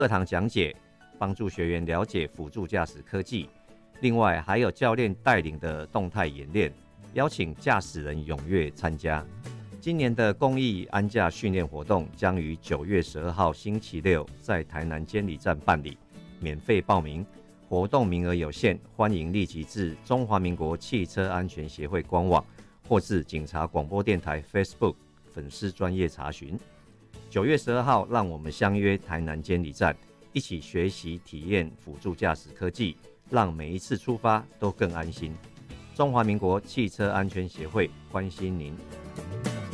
课堂讲解，帮助学员了解辅助驾驶科技。另外还有教练带领的动态演练，邀请驾驶人踊跃参加。今年的公益安驾训练活动将于9月12号星期六在台南监理站办理，免费报名，活动名额有限，欢迎立即至中华民国汽车安全协会官网或至警察广播电台 Facebook 粉丝专页查询。9月12号，让我们相约台南监理站，一起学习体验辅助驾驶科技，让每一次出发都更安心。中华民国汽车安全协会关心您。